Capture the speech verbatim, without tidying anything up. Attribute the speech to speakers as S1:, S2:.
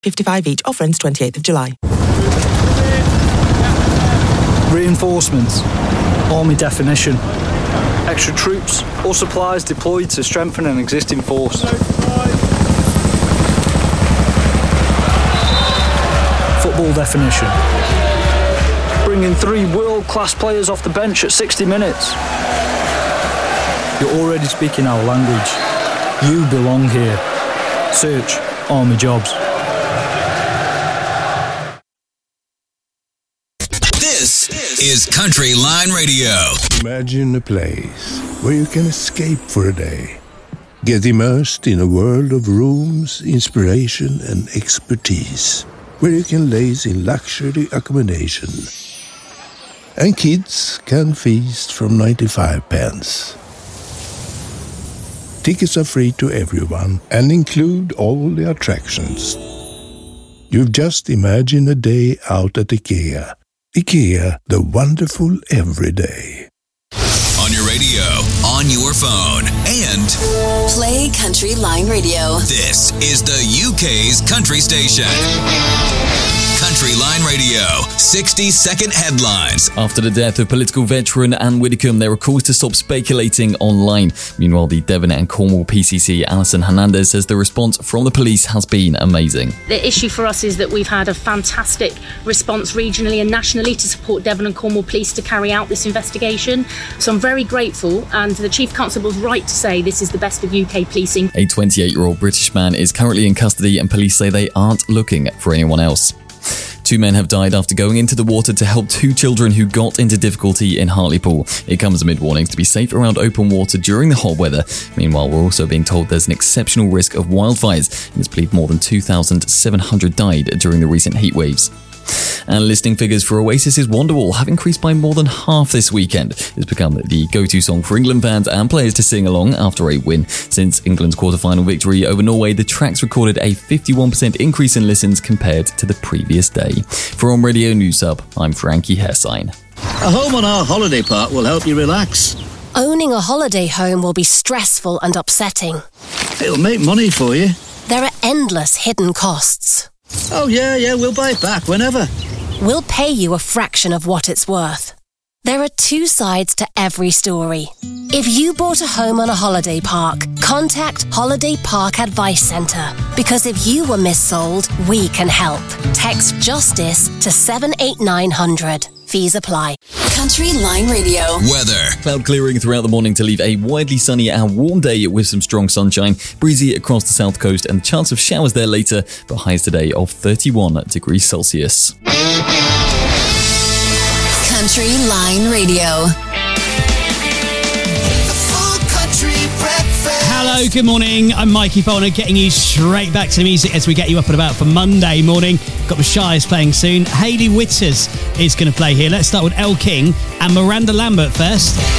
S1: fifty-five each. Offer ends twenty-eighth of July.
S2: Reinforcements. Army definition. Extra troops or supplies deployed to strengthen an existing force. Football definition. Bringing three world-class players off the bench at sixty minutes. You're already speaking our language. You belong here. Search Army Jobs.
S3: This is Country Line Radio.
S4: Imagine a place where you can escape for a day. Get immersed in a world of rooms, inspiration and expertise. Where you can laze in luxury accommodation. And kids can feast from ninety-five pence. Tickets are free to everyone and include all the attractions. You've just imagined a day out at IKEA. IKEA, the wonderful everyday.
S3: On your radio, on your phone, and
S5: Play Country Line Radio.
S3: This is the U K's country station. Country Line Radio, sixty second headlines.
S6: After the death of political veteran Anne Widdecombe, there were calls to stop speculating online. Meanwhile, the Devon and Cornwall P C C, Alison Hernandez, says the response from the police has been amazing.
S7: The issue for us is that we've had a fantastic response regionally and nationally to support Devon and Cornwall Police to carry out this investigation. So I'm very grateful, and the Chief Constable was right to say this is the best of U K policing.
S6: A twenty-eight-year-old British man is currently in custody, and police say they aren't looking for anyone else. Two men have died after going into the water to help two children who got into difficulty in Hartlepool. It comes amid warnings to be safe around open water during the hot weather. Meanwhile, we're also being told there's an exceptional risk of wildfires, and it's believed more than two thousand seven hundred died during the recent heat waves. And listing figures for Oasis's Wonderwall have increased by more than half this weekend. It's become the go-to song for England fans and players to sing along after a win. Since England's quarter-final victory over Norway, the tracks recorded a fifty-one percent increase in listens compared to the previous day. For On Radio News Hub, I'm Frankie Hessine.
S8: A home on our holiday park will help you relax.
S9: Owning a holiday home will be stressful and upsetting.
S8: It'll make money for you.
S9: There are endless hidden costs.
S8: Oh, yeah, yeah, we'll buy it back whenever.
S9: We'll pay you a fraction of what it's worth. There are two sides to every story. If you bought a home on a holiday park, contact Holiday Park Advice Centre. Because if you were missold, we can help. Text JUSTICE to seven eight nine hundred. Fees apply.
S5: Country Line Radio.
S3: Weather.
S6: Cloud clearing throughout the morning to leave a widely sunny and warm day with some strong sunshine. Breezy across the south coast and the chance of showers there later, but highs today of thirty-one degrees Celsius.
S5: Country Line Radio.
S10: Hello, good morning. I'm Mikey Folner, getting you straight back to the music as we get you up and about for Monday morning. Got the Shires playing soon. Hayley Whitters is going to play here. Let's start with Elle King and Miranda Lambert first.